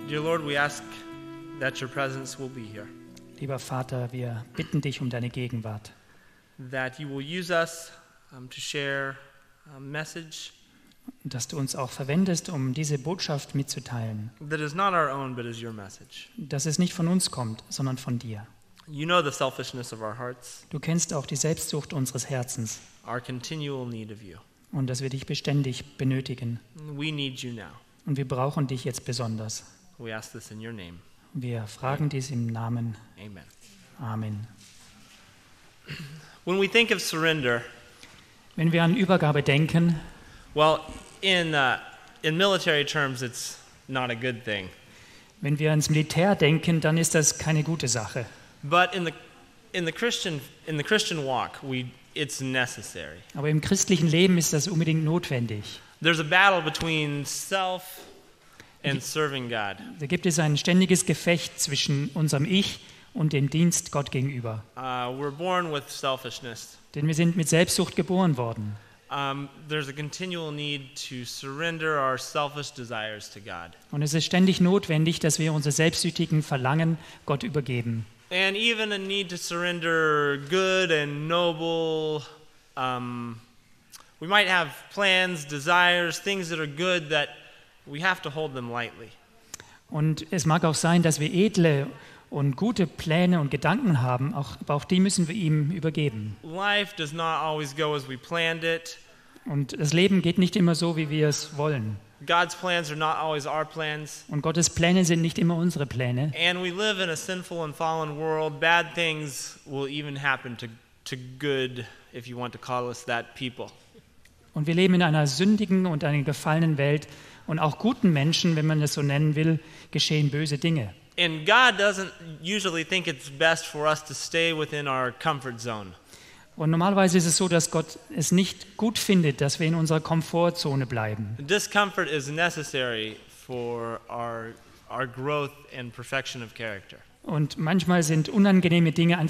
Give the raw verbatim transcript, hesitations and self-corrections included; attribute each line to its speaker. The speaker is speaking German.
Speaker 1: Dear Lord, we ask that your presence will be here.
Speaker 2: Lieber Vater, wir bitten dich um deine Gegenwart,
Speaker 1: That you will use us um, to share a message
Speaker 2: dass du uns auch verwendest, um diese Botschaft mitzuteilen,
Speaker 1: that is not our own, but is your message.
Speaker 2: dass es nicht von uns kommt, sondern von dir.
Speaker 1: You know the selfishness of our hearts,
Speaker 2: Du kennst auch die Selbstsucht unseres Herzens
Speaker 1: our continual need of you.
Speaker 2: und dass wir dich beständig benötigen.
Speaker 1: We need you now.
Speaker 2: Und wir brauchen dich jetzt besonders.
Speaker 1: We ask this in your name.
Speaker 2: Wir fragen dies im Namen.
Speaker 1: Amen.
Speaker 2: Amen.
Speaker 1: When we think of surrender,
Speaker 2: Wenn wir an Übergabe denken,
Speaker 1: well, in uh, in military terms, it's not a good thing.
Speaker 2: wenn wir ans Militär denken, dann ist das keine gute Sache.
Speaker 1: But in the in the Christian in the Christian walk, we it's necessary.
Speaker 2: Aber im christlichen Leben ist das unbedingt notwendig.
Speaker 1: There's a battle between self and serving God.
Speaker 2: Da gibt es ein ständiges Gefecht zwischen unserem Ich und dem Dienst Gott gegenüber.
Speaker 1: Uh, we're born with selfishness.
Speaker 2: Denn wir sind mit Selbstsucht geboren worden.
Speaker 1: Um, there's a continual need to surrender our selfish desires to God.
Speaker 2: Und es ist ständig notwendig, dass wir unsere selbstsüchtigen Verlangen Gott übergeben.
Speaker 1: And even a need to surrender good and noble. Um, we might have plans, desires, things that are good that we have to hold them lightly.
Speaker 2: Und es mag auch sein, dass wir edle und gute Pläne und Gedanken haben, auch, aber auch die müssen wir ihm übergeben.
Speaker 1: Life does not always go as we planned it.
Speaker 2: Und das Leben geht nicht immer so, wie wir es wollen.
Speaker 1: God's plans are not always our plans.
Speaker 2: Und Gottes Pläne sind nicht immer unsere Pläne.
Speaker 1: And we live in a sinful and fallen world. Bad things will even happen to, to good, if you want to call us that, people.
Speaker 2: Und wir leben in einer sündigen und einer gefallenen Welt. Und auch guten Menschen, wenn man das so nennen will, geschehen böse Dinge.
Speaker 1: And God doesn't usually think it's best for us to stay within our comfort zone.
Speaker 2: Und normalerweise ist es so, dass Gott es nicht gut findet, dass wir in unserer Komfortzone bleiben.
Speaker 1: Discomfort is necessary for our, our growth and perfection of character.
Speaker 2: Und manchmal sind unangenehme Dinge einfach